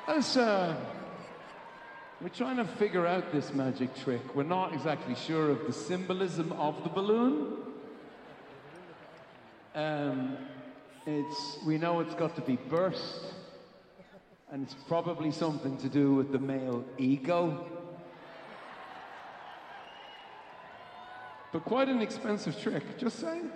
As we're trying to figure out this magic trick. We're not exactly sure of the symbolism of the balloon. We know it's got to be burst, and it's probably something to do with the male ego. But quite an expensive trick, just saying.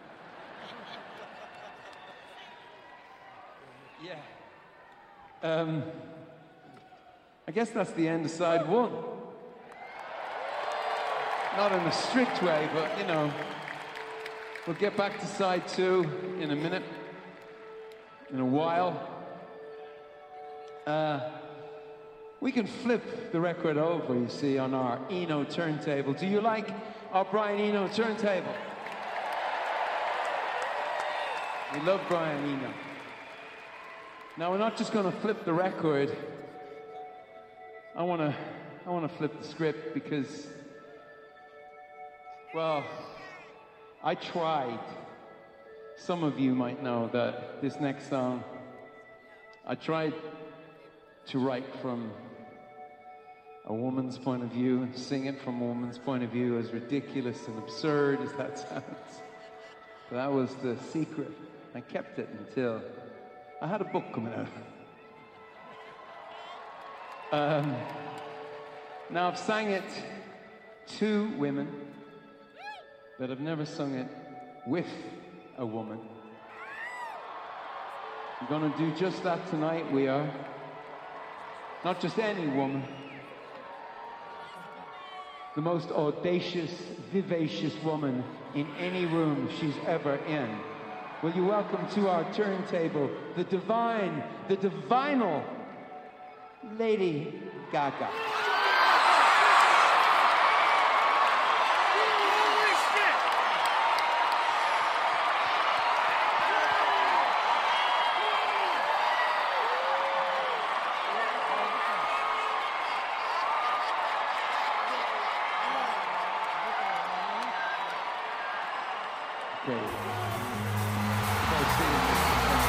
Yeah. I guess that's the end of side one. Not in a strict way, but you know, we'll get back to side two in a minute, in a while. We can flip the record over, you see, on our Eno turntable. Do you like our Brian Eno turntable? We love Brian Eno. Now, we're not just going to flip the record. I want to flip the script because, well, I tried. Some of you might know that this next song, I tried to write from a woman's point of view and sing it from a woman's point of view, as ridiculous and absurd as that sounds. But that was the secret. I kept it until I had a book coming out. Now, I've sang it to women, but I've never sung it with a woman. I'm gonna do just that tonight, we are. Not just any woman. The most audacious, vivacious woman in any room she's ever in. Will you welcome to our turntable the divine, the divinal Lady Gaga. Okay.